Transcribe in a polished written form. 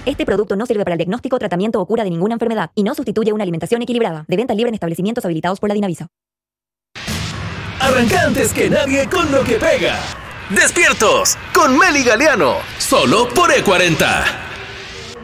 Este producto no sirve para el diagnóstico, tratamiento o cura de ninguna enfermedad y no sustituye una alimentación equilibrada. De venta libre en establecimientos habilitados por la Dinavisa. Arranca antes que nadie con lo que pega. Despiertos con Meli Galeano, solo por E40.